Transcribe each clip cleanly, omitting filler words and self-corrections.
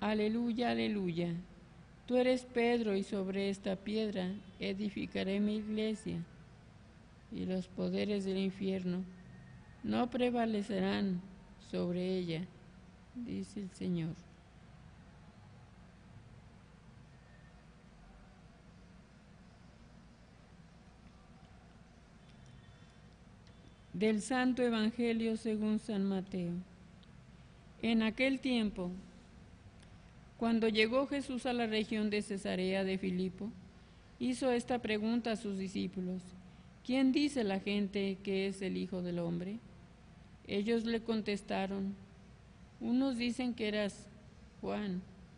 Aleluya, aleluya. Tú eres Pedro, y sobre esta piedra edificaré mi iglesia, y los poderes del infierno no prevalecerán sobre ella, dice el Señor. Del Santo Evangelio según San Mateo. En aquel tiempo, cuando llegó Jesús a la región de Cesarea de Filipo, hizo esta pregunta a sus discípulos: ¿Quién dice la gente que es el Hijo del Hombre? Ellos le contestaron: unos dicen que eras Juan,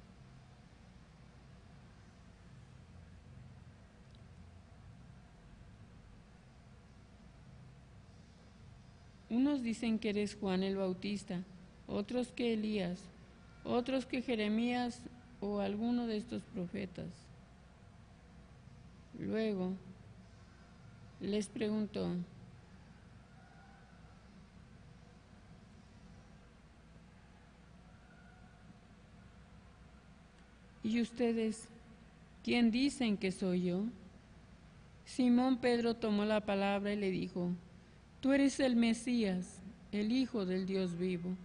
unos dicen que eres Juan el Bautista, otros que Elías, otros que Jeremías o alguno de estos profetas. Luego les preguntó: ¿y ustedes quién dicen que soy yo? Simón Pedro tomó la palabra y le dijo: Tú eres el Mesías, el Hijo del Dios vivo.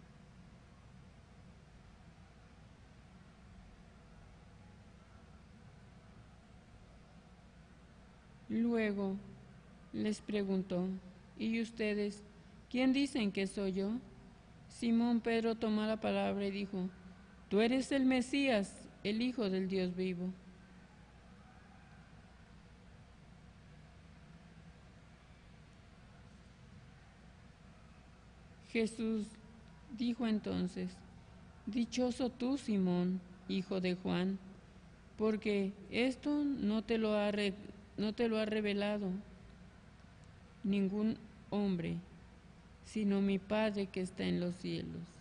Luego les preguntó: ¿y ustedes quién dicen que soy yo? Simón Pedro tomó la palabra y dijo: Tú eres el Mesías, el Hijo del Dios vivo. Jesús dijo entonces: Dichoso tú, Simón, hijo de Juan, porque esto no te lo ha revelado ningún hombre, sino mi Padre que está en los cielos.